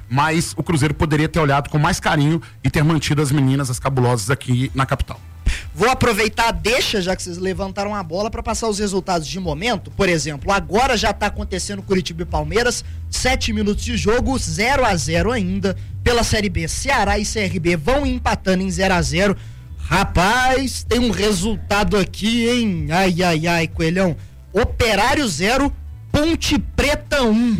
mas o Cruzeiro poderia ter olhado com mais carinho e ter mantido as meninas, as cabulosas aqui na capital. Vou aproveitar, já que vocês levantaram a bola, para passar os resultados de momento. Por exemplo, agora já está acontecendo Curitiba e Palmeiras, 7 minutos de jogo, 0-0 ainda. Pela Série B, Ceará e CRB vão empatando em 0-0. Rapaz, tem um resultado aqui, hein? Ai, Coelhão. Operário 0, Ponte Preta 1.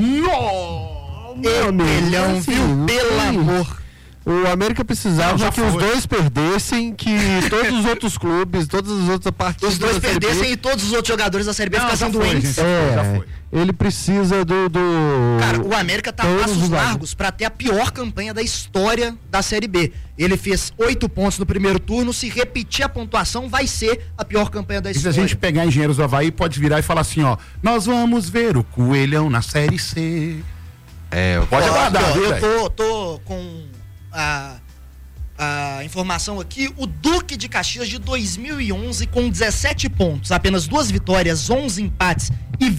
Coelhão, viu? Pelo amor. O América precisava que os dois perdessem, que todos os outros clubes, todas as outras partidas. Os dois perdessem e todos os outros jogadores da Série B ficassem doentes. Já foi. Ele precisa do. Cara, o América tá a passos largos pra ter a pior campanha da história da Série B. Ele fez 8 pontos no primeiro turno. Se repetir a pontuação, vai ser a pior campanha da história. E se a gente pegar Engenheiros do Havaí, pode virar e falar assim, ó. Nós vamos ver o Coelhão na Série C. Pode aguardar. Eu tô com a informação aqui. O Duque de Caxias de 2011 com 17 pontos, apenas 2 vitórias, 11 empates e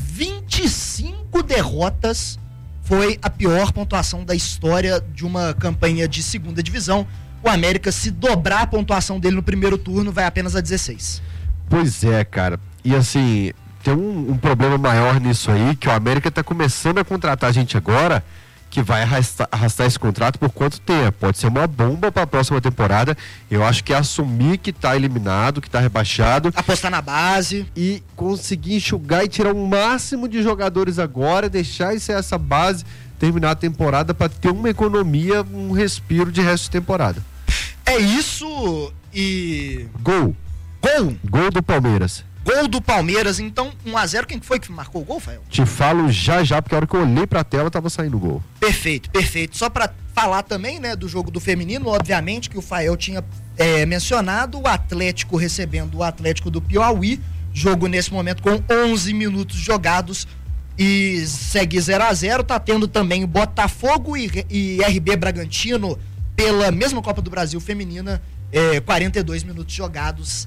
25 derrotas, foi a pior pontuação da história de uma campanha de segunda divisão. O América, se dobrar a pontuação dele no primeiro turno, vai apenas a 16. Pois é, cara. E assim, tem um problema maior nisso aí, que o América tá começando a contratar gente agora que vai arrastar esse contrato por quanto tempo. Pode ser uma bomba para a próxima temporada. Eu acho que é assumir que está eliminado, que está rebaixado. Apostar na base. E conseguir enxugar e tirar o máximo de jogadores agora, deixar essa base terminar a temporada para ter uma economia, um respiro de resto de temporada. É isso e... Gol do Palmeiras. Gol do Palmeiras, então 1-0, quem foi que marcou o gol, Fael? Te falo já, porque a hora que eu olhei pra tela tava saindo o gol. Perfeito. Só pra falar também, né, do jogo do feminino, obviamente que o Fael tinha mencionado, o Atlético recebendo o Atlético do Piauí, jogo nesse momento com 11 minutos jogados e segue 0-0, tá tendo também o Botafogo e RB Bragantino pela mesma Copa do Brasil feminina, 42 minutos jogados,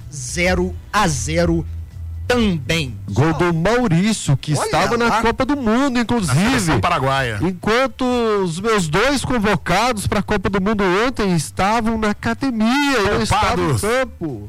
0-0 também. Gol do Maurício, que estava na Copa do Mundo, inclusive. Na paraguaia. Enquanto os meus 2 convocados para a Copa do Mundo ontem estavam na academia, eu estava no campo.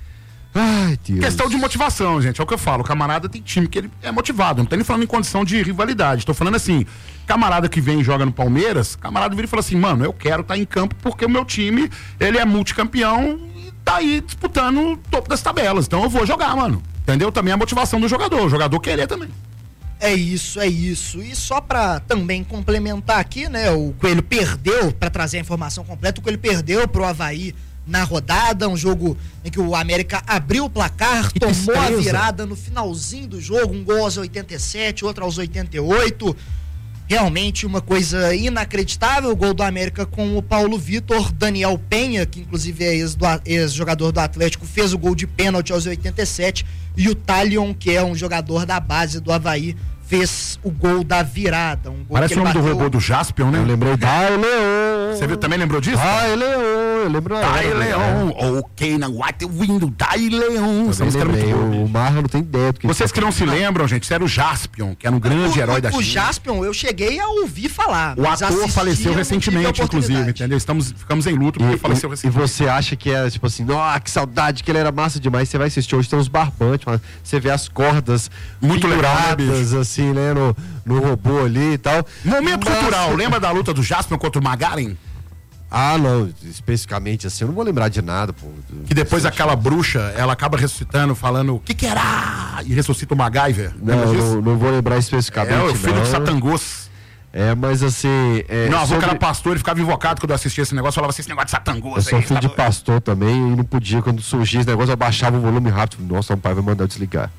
Ai, Deus. Questão de motivação, gente, é o que eu falo. O camarada tem time que ele é motivado, não tô nem falando em condição de rivalidade, tô falando assim, camarada que vem e joga no Palmeiras, camarada vira e fala assim, mano, eu quero estar em campo porque o meu time, ele é multicampeão e tá aí disputando o topo das tabelas, então eu vou jogar, mano. Entendeu? Também a motivação do jogador, o jogador querer também. É isso. E só pra também complementar aqui, né, o Coelho perdeu, pra trazer a informação completa, o Coelho perdeu pro Avaí na rodada, um jogo em que o América abriu o placar, tomou a virada no finalzinho do jogo, um gol aos 87, outro aos 88, realmente uma coisa inacreditável. O gol do América com o Paulo Vitor. Daniel Penha, que inclusive é ex-jogador do Atlético, fez o gol de pênalti aos 87, e o Talion, que é um jogador da base do Avaí, fez o gol da virada. Um gol parece o nome do robô do Jaspion, né? Eu lembrei Dai Leon. Você também lembrou disso? Dai Leon, eu lembro. Dai Leon, ok, na White Window, Dai Leon. O Marlon não tem ideia. Vocês que não se lembram, gente, isso era o Jaspion, que era um grande herói da China. O Jaspion, eu cheguei a ouvir falar. O ator faleceu recentemente, inclusive, entendeu? Ficamos em luto porque faleceu recentemente. E você acha que é, tipo assim, que saudade, que ele era massa demais. Você vai assistir, hoje tem uns barbantes, você vê as cordas muito penduradas, assim, né, no robô ali e tal. Momento cultural, lembra da luta do Jaspion contra o Magaren? Ah, não, especificamente assim, eu não vou lembrar de nada, pô. Que depois aquela bruxa, ela acaba ressuscitando, falando, o que era? E ressuscita o MacGyver. Não vou lembrar especificamente. É o filho de Satangos. Mas assim... Meu avô que era pastor, ele ficava invocado quando eu assistia esse negócio, falava assim, esse negócio de Satangos. Eu sou filho de pastor também, e não podia, quando surgia esse negócio, eu baixava o volume rápido. Nossa, o pai vai mandar eu desligar.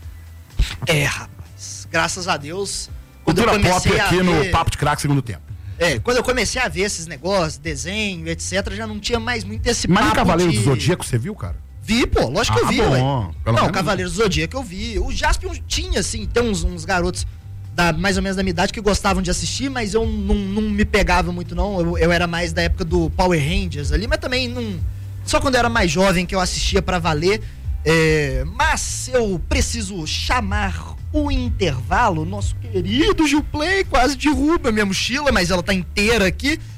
Rapaz, graças a Deus... Cultura pop aqui no Papo de Crack segundo tempo. Quando eu comecei a ver esses negócios, desenho, etc., já não tinha mais muito esse papo. Mas no Cavaleiro do Zodíaco você viu, cara? Vi, pô, lógico que eu vi, ué. Não, Cavaleiro do Zodíaco eu vi. O Jaspion tinha, assim, tem uns garotos mais ou menos da minha idade que gostavam de assistir, mas eu não me pegava muito, não. Eu era mais da época do Power Rangers ali, mas também não... Só quando eu era mais jovem que eu assistia pra valer. Mas eu preciso chamar o intervalo. Nosso querido Gil Play quase derruba minha mochila, mas ela tá inteira aqui.